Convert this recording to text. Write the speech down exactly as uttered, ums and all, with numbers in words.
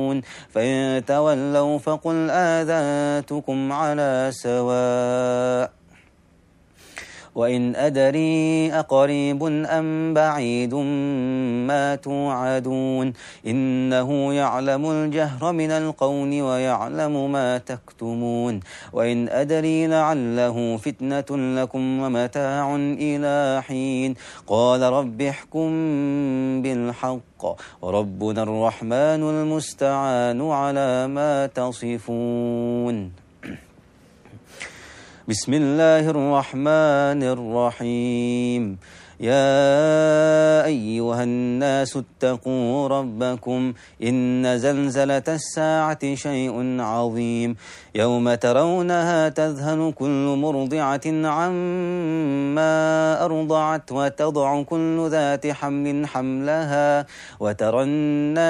فإن تولوا فقل آذنتكم على سواء وإن أدري أقريب أم بعيد ما توعدون إنه يعلم الجهر من القول ويعلم ما تكتمون وإن أدري لعله فتنة لكم ومتاع إلى حين قال رب احكم بالحق وربنا الرحمن المستعان على ما تصفون. بسم الله الرحمن الرحيم. يا أيها الناس اتقوا ربكم إن زلزلة الساعة شيء عظيم يوم ترونها تذهل كل مرضعة عما أرضعت وتضع كل ذات حمل حملها وترى الناس